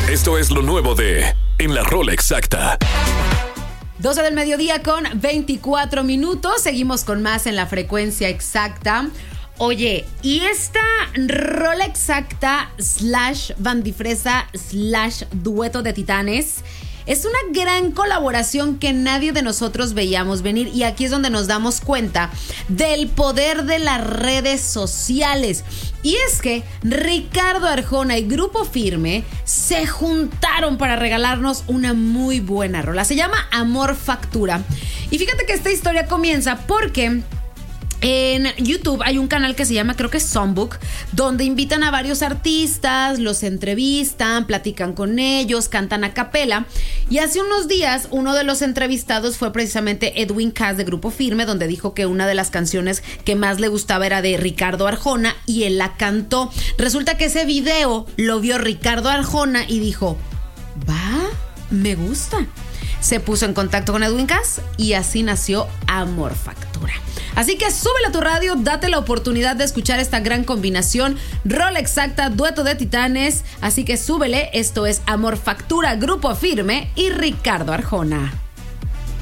Esto es lo nuevo de En la Rola Exacta. 12 del mediodía con 24 minutos. Seguimos con más en la frecuencia exacta. Oye, y esta rola exacta / bandifresa / dueto de titanes es una gran colaboración que nadie de nosotros veíamos venir, y aquí es donde nos damos cuenta del poder de las redes sociales. Y es que Ricardo Arjona y Grupo Firme se juntaron para regalarnos una muy buena rola. Se llama Amor Factura. Y fíjate que esta historia comienza porque en YouTube hay un canal que se llama, creo que es Songbook, donde invitan a varios artistas, los entrevistan, platican con ellos, cantan a capela. Y hace unos días uno de los entrevistados fue precisamente Edwin Cass de Grupo Firme, donde dijo que una de las canciones que más le gustaba era de Ricardo Arjona y él la cantó. Resulta que ese video lo vio Ricardo Arjona y dijo: va, me gusta. Se puso en contacto con Edwin Cass y así nació Amor Factura. Así que súbele a tu radio, date la oportunidad de escuchar esta gran combinación, rola exacta, dueto de titanes. Así que súbele, esto es Amor Factura, Grupo Firme y Ricardo Arjona.